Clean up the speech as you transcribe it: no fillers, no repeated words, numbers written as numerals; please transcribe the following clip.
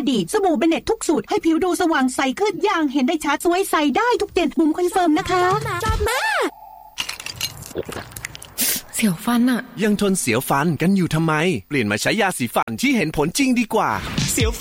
ดีสบู่เบเน็ตทุกสูตรให้ผิวดูสว่างใสขึ้นอย่างเห็นได้ชัดสวยใสได้ทุกเด่นบุ๋มคอนเฟิร์มนะคะเสียวฟันอะยังทนเสียวฟันกันอยู่ทำไมเปลี่ยนมาใช้ยาสีฟันที่เห็นผลจริงดีกว่า